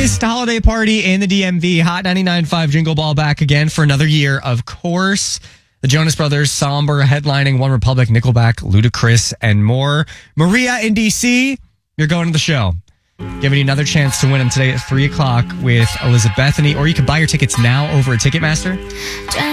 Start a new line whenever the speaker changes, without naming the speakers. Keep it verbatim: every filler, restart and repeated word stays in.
biggest holiday party in the D M V. Hot ninety-nine point five Jingle Ball back again for another year. Of course, the Jonas Brothers, Somber, headlining One Republic, Nickelback, Ludacris, and more. Maria in D C, you're going to the show. Giving you another chance to win them today at three o'clock with Elizabethany, or you can buy your tickets now over at Ticketmaster.